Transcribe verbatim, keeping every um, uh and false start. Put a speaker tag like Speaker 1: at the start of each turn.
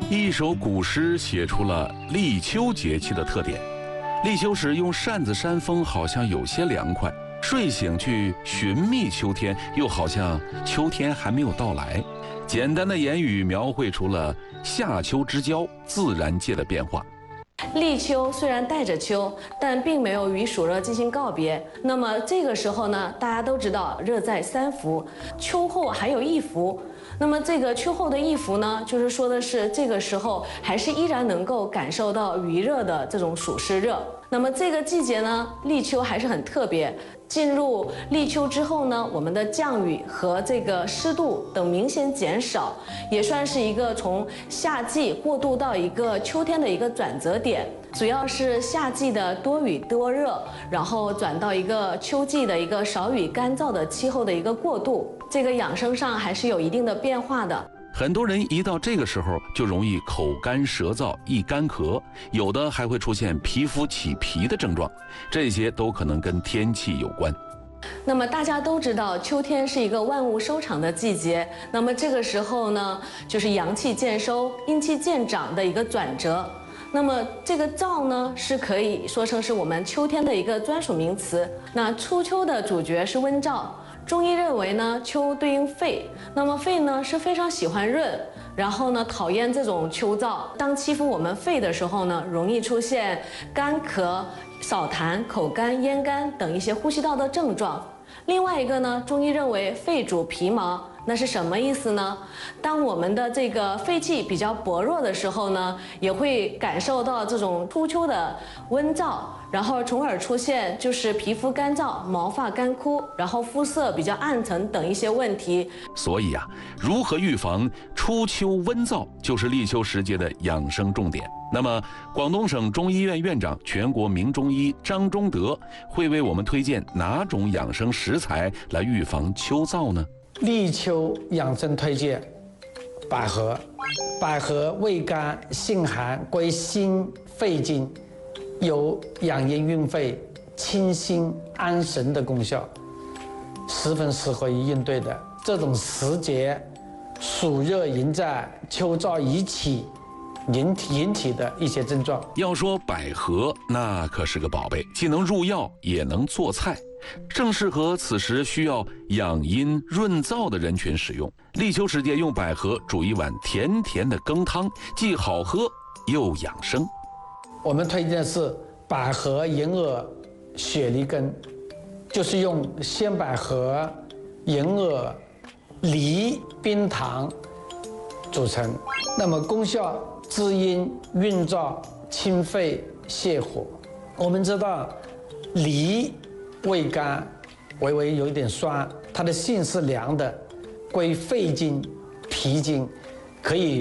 Speaker 1: 一首古诗写出了立秋节气的特点。立秋时用扇子扇风，好像有些凉快；睡醒去寻觅秋天，又好像秋天还没有到来。简单的言语描绘出了夏秋之交自然界的变化。
Speaker 2: 立秋虽然带着秋，但并没有与暑热进行告别。那么这个时候呢，大家都知道热在三伏，秋后还有一伏。那么这个秋后的一伏呢，就是说的是这个时候还是依然能够感受到余热的这种暑湿热。那么这个季节呢，立秋还是很特别。进入立秋之后呢，我们的降雨和这个湿度等明显减少，也算是一个从夏季过渡到一个秋天的一个转折点。主要是夏季的多雨多热，然后转到一个秋季的一个少雨干燥的气候的一个过渡，这个养生上还是有一定的变化的。
Speaker 1: 很多人一到这个时候就容易口干舌燥、易干咳，有的还会出现皮肤起皮的症状，这些都可能跟天气有关。
Speaker 2: 那么大家都知道，秋天是一个万物收场的季节。那么这个时候呢，就是阳气渐收、阴气渐长的一个转折。那么这个燥呢，是可以说成是我们秋天的一个专属名词。那初秋的主角是温燥。中医认为呢，秋对应肺，那么肺呢是非常喜欢润，然后呢讨厌这种秋燥。当欺负我们肺的时候呢，容易出现干咳、少痰、口干、咽干等一些呼吸道的症状。另外一个呢，中医认为肺主皮毛，那是什么意思呢？当我们的这个肺气比较薄弱的时候呢，也会感受到这种初秋的温燥，然后从而出现就是皮肤干燥、毛发干枯，然后肤色比较暗沉等一些问题。
Speaker 1: 所以啊，如何预防初秋温燥，就是立秋时节的养生重点。那么，广东省中医院院长、全国名中医张忠德会为我们推荐哪种养生食材来预防秋燥呢？
Speaker 3: 立秋养生推荐百合。百合味甘性寒，归心肺经，有养阴运肺、清心安神的功效，十分适合于应对的这种时节暑热迎战、秋燥已起引起引起的一些症状。
Speaker 1: 要说百合，那可是个宝贝，既能入药，也能做菜，正适合此时需要养阴润燥的人群使用。立秋时节用百合煮一碗甜甜的羹汤，既好喝又养生。
Speaker 3: 我们推荐的是百合银耳雪梨羹，就是用鲜百合、银耳、梨、冰糖组成。那么功效滋阴润燥、清肺泻火。我们知道梨味甘，微微有点酸，它的性是凉的，归肺经、脾经，可以